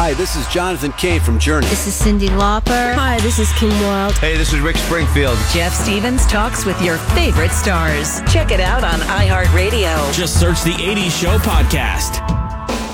Hi, this is Jonathan Kay from Journey. This is Cyndi Lauper. Hi, this is Kim Wilde. Hey, this is Rick Springfield. Jeff Stevens talks with your favorite stars. Check it out on iHeartRadio. Just search the 80s Show podcast.